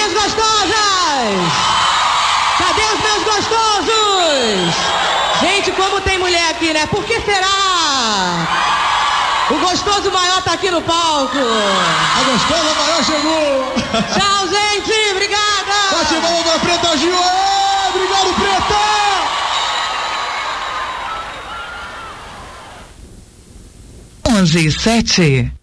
minhas gostosas? Cadê os meus gostosos? Gente, como tem mulher aqui, né? Por que será? O gostoso maior tá aqui no palco. A gostosa maior chegou. Tchau, gente. Obrigada. Bate bola da Preta Gil. Obrigado, Preta. 11:07.